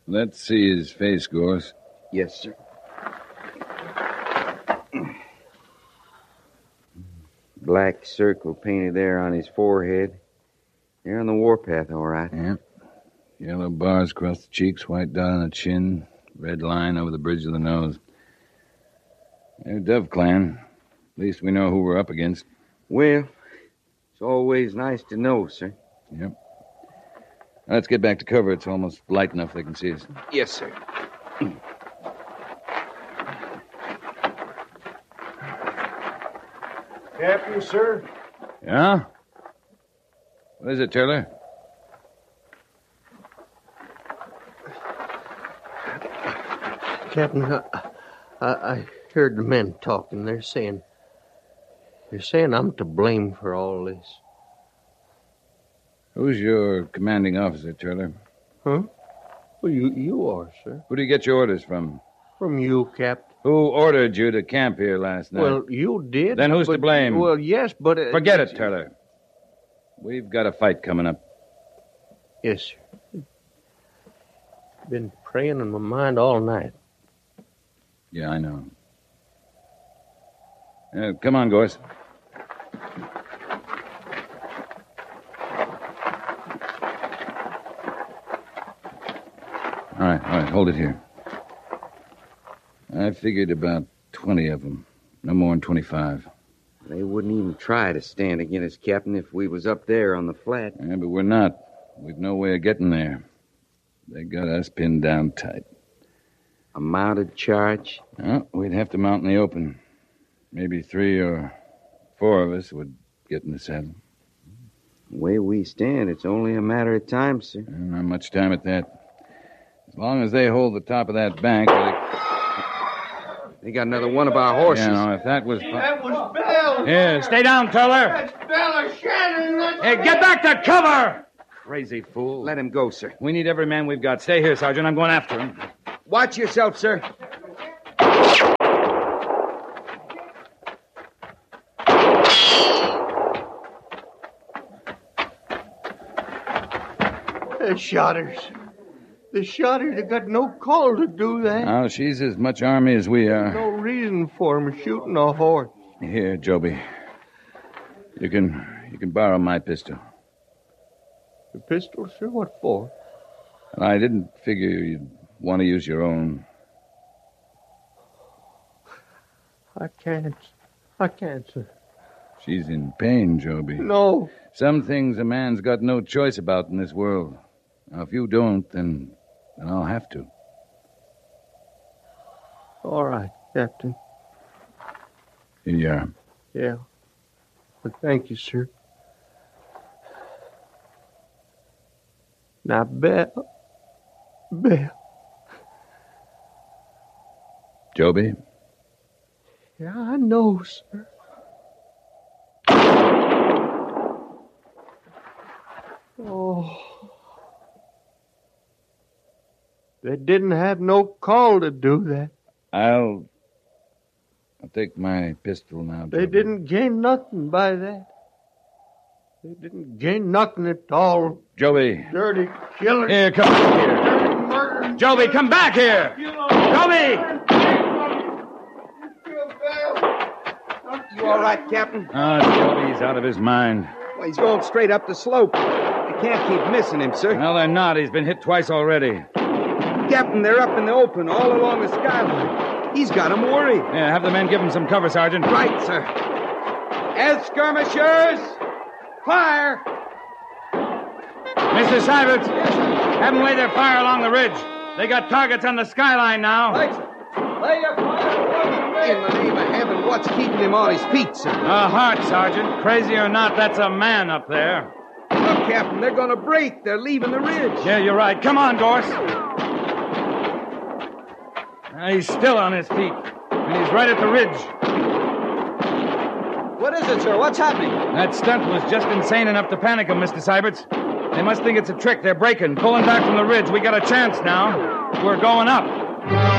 Let's see his face, Gorse. Yes, sir. Black circle painted there on his forehead. They're on the warpath, all right. Yeah. Yellow bars across the cheeks, white dot on the chin, red line over the bridge of the nose. They're Dove Clan. At least we know who we're up against. Well, it's always nice to know, sir. Yep. Let's get back to cover. It's almost light enough they can see us. Yes, sir. Captain, sir? Yeah? What is it, Turler? Captain, I heard the men talking. They're saying I'm to blame for all this. Who's your commanding officer, Turler? Huh? Well, you are, sir. Who do you get your orders from? From you, Captain. Who ordered you to camp here last night? Well, you did. Then who's to blame? Well, yes, but... Forget it, Turler. We've got a fight coming up. Yes, sir. Been praying in my mind all night. Yeah, I know. Come on, Gorse. All right, hold it here. I figured about 20 of them. No more than 25. They wouldn't even try to stand against us, Captain, if we was up there on the flat. Yeah, but we're not. We've no way of getting there. They got us pinned down tight. A mounted charge? Well, we'd have to mount in the open. Maybe 3 or 4 of us would get in the saddle. The way we stand, it's only a matter of time, sir. Not much time at that. As long as they hold the top of that bank... They got another one of our horses. Yeah, no, if that was... That was Bell. Here, stay down, Turler. That's Bell Shannon. Hey, get back to cover! Crazy fool. Let him go, sir. We need every man we've got. Stay here, Sergeant. I'm going after him. Watch yourself, sir. The shotters. The shotters have got no call to do that. Now, she's as much army as we are. No reason for 'em shooting a horse. Here, Joby. You can borrow my pistol. The pistol, sir? What for? I didn't figure you'd want to use your own. I can't, sir. She's in pain, Joby. No. Some things a man's got no choice about in this world. Now, if you don't, then I'll have to. All right, Captain. Here you are. Yeah. Well, thank you, sir. Now, Bell. Joby? Yeah, I know, sir. Oh. They didn't have no call to do that. I'll take my pistol now, Joby. They didn't gain nothing by that. They didn't gain nothing at all. Joby. Dirty killer. Here, come back here. Dirty murder. Joby, come back here. Joby! You all right, Captain? Joby's out of his mind. Well, he's going straight up the slope. You can't keep missing him, sir. No, they're not. He's been hit twice already. Captain, they're up in the open, all along the skyline. He's got 'em worried. Yeah, have the men give him some cover, Sergeant. Right, sir. As skirmishers, fire! Mr. Syverts, have them lay their fire along the ridge. They got targets on the skyline now. Lay your fire. In the name of heaven, what's keeping him on his feet, sir? A heart, Sergeant. Crazy or not, that's a man up there. Look, Captain, they're going to break. They're leaving the ridge. Yeah, you're right. Come on, Gorse. He's still on his feet, and he's right at the ridge. What is it, sir? What's happening? That stunt was just insane enough to panic them, Mr. Syberts. They must think it's a trick. They're breaking, pulling back from the ridge. We got a chance now. We're going up.